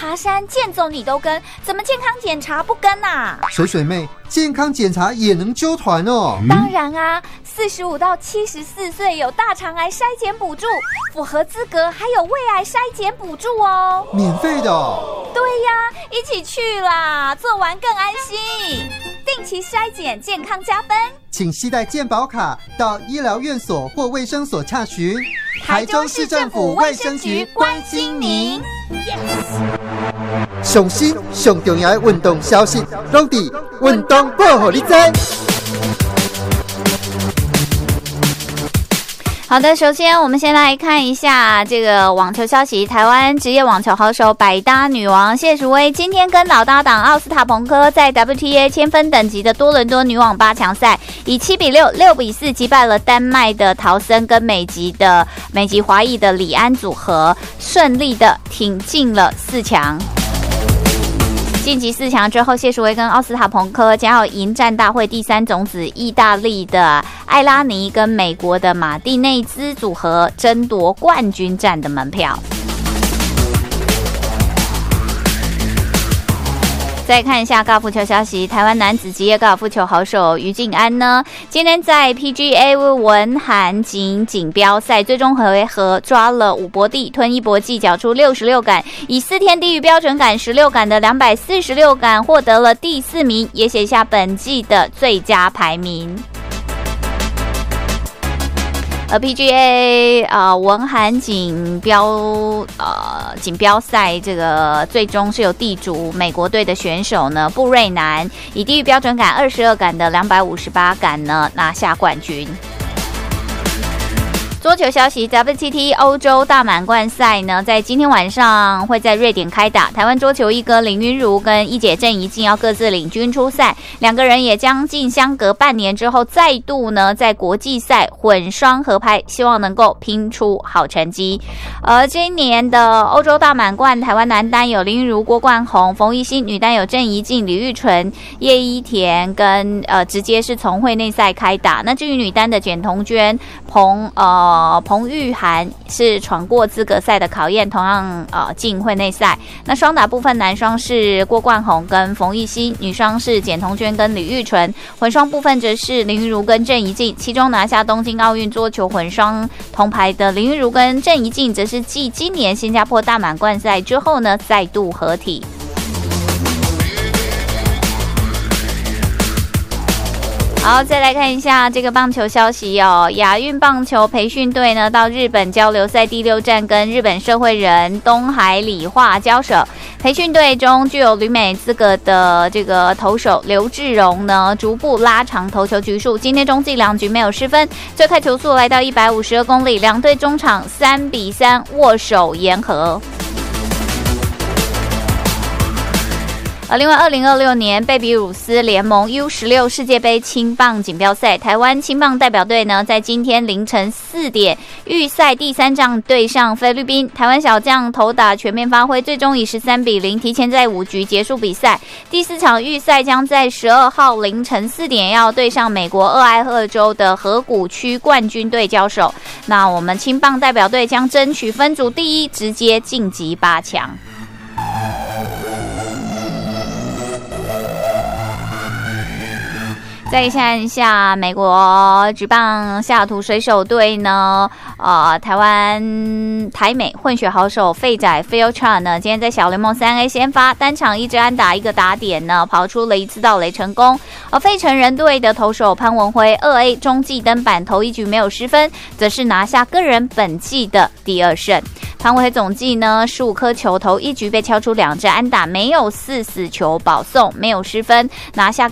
爬山、健走你都跟，怎么健康检查不跟啊？ 水水妹，健康检查也能揪团哦？ 当然啊，45到74岁有大肠癌筛检补助，符合资格还有胃癌筛检补助哦， 免费的哦？ 对呀，一起去啦，做完更安心。定期筛检，健康加分。 请携带健保卡到医疗院所或卫生所洽询。 台中市政府卫生局关心您。 上新上重要的运动消息，拢伫运动报给你知。 好的，首先我们先来看一下这个网球消息。台湾职业网球好手百搭女王谢淑薇今天跟老搭档奥斯塔彭科在 WTA 千分等级的多伦多女网8强赛，以7-6、6-4击败了丹麦的陶森跟美籍华裔的李安组合，顺利的挺进了4强。晋级4强之后，谢淑薇跟奥斯塔彭科将要迎战大会第3种子意大利的艾拉尼跟美国的马蒂内兹组合争夺冠军战的门票。再看一下高尔夫球消息，台湾男子职业高尔夫球好手于敬安呢，今天在 PGA 文涵锦锦标赛最终回合抓了5博地，吞1博计，缴出66杆，以4天低于标准杆16杆的246杆获得了第4名，也写下本季的最佳排名。而 PGA 文涵锦标赛这个最终是由地主美国队的选手呢布瑞南以低于标准杆22杆的258杆呢拿下冠军。桌球消息 ，WTT 欧洲大满贯赛呢，在今天晚上会在瑞典开打。台湾桌球一哥林昀儒跟一姐郑怡静要各自领军出赛，两个人也将近相隔半年之后，再度呢在国际赛混双合拍，希望能够拼出好成绩。而今年的欧洲大满贯，台湾男单有林昀儒、郭冠宏、冯奕欣，女单有郑怡静、李玉纯、叶一田跟直接是从会内赛开打。那至于女单的简彤娟、彭玉涵是闯过资格赛的考验，同样进会内赛。那双打部分，男双是郭冠宏跟冯奕欣，女双是简彤娟跟李玉纯，混双部分则是林昀儒跟郑怡静。其中拿下东京奥运桌球混双铜牌的林昀儒跟郑怡静，则是继今年新加坡大满贯赛之后呢，再度合体。好，再来看一下这个棒球消息哦。亚运棒球培训队呢到日本交流赛第6站跟日本社会人东海理化交手。培训队中具有旅美资格的这个投手刘志荣呢，逐步拉长投球局数。今天中继2局没有失分，最快球速来到152公里。两队中场3-3握手言和。另外2026年贝比鲁斯联盟 U16 世界杯青棒锦标赛，台湾青棒代表队呢在今天凌晨4点预赛第3仗对上菲律宾，台湾小将投打全面发挥，最终以13-0提前在5局结束比赛。第4场预赛将在12号凌晨4点要对上美国俄亥俄州的河谷区冠军队交手。那我们青棒代表队将争取分组第1，直接晋级8强。再看一下美国职棒西雅图水手队呢，台美混血好手费仔 Phil Chan 呢，今天在小联盟3A 先发，单场1支安打1个打点呢，跑出了1次盗垒成功。而费城人队的投手潘文辉 2A 中继登板，头1局没有失分，则是拿下个人本季的第2胜。潘文辉总计呢15颗球投1局被敲出2支安打，没有4死球保送，没有失分，拿下